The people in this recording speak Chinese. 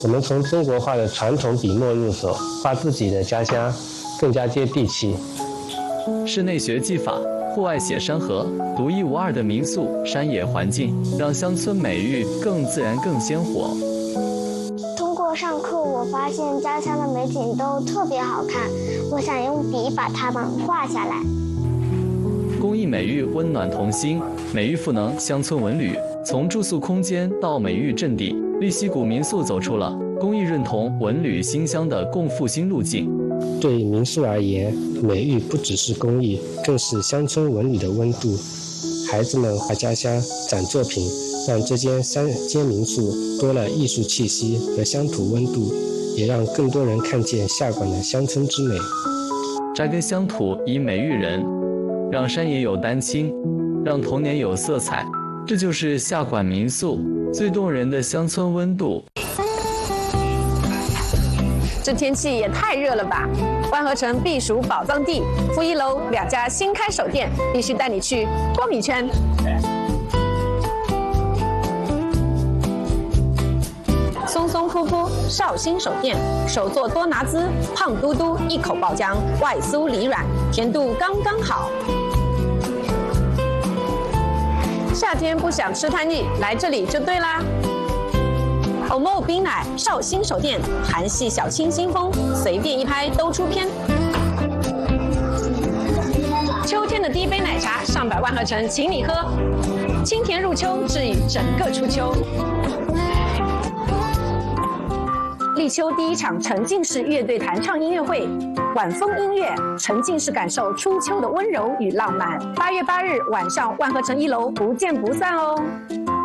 我们从中国画的传统笔墨入手，画自己的家乡，更加接地气。 室内学技法，户外写山河，独一无二的民宿山野环境，让乡村美育更自然、更鲜活。 通过上课，我发现家乡的美景都特别好看，我想用笔把它们画下来。 公益美育温暖童心，美育赋能乡村文旅。从住宿空间到美育阵地，绿溪谷民宿走出了公益认同文旅新乡的共复兴路径。 对民宿而言，美育不只是公益，更是乡村文旅的温度。孩子们画家乡、展作品，让这间3间民宿多了艺术气息和乡土温度，也让更多人看见下馆的乡村之美。 扎根乡土以美育人，让山野有丹青，让童年有色彩。这就是下馆民宿最动人的乡村温度。 这天气也太热了吧！万和城避暑宝藏地，负1楼2家新开手店，必须带你去逛一圈。松松扑扑绍兴手店，手做多拿滋，胖嘟嘟，一口爆浆，外酥里软，甜度刚刚好。夏天不想吃太腻，来这里就对啦。欧梦冰奶绍兴手店，韩系小清新风，随便一拍都出片。秋天的第一杯奶茶，上百万合成，请你喝。清甜入秋，治愈整个初秋。立秋第一场沉浸式乐队弹唱音乐会，晚风音乐，沉浸式感受初秋的温柔与浪漫。8月8日晚上，万和城1楼不见不散哦。